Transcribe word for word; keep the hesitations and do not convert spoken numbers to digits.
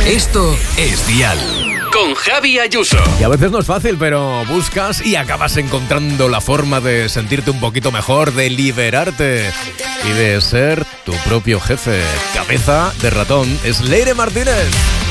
Esto es Dial. Con Javi Ayuso. Y a veces no es fácil, pero buscas y acabas encontrando la forma de sentirte un poquito mejor, de liberarte y de ser tu propio jefe. Cabeza de ratón es Leire Martínez.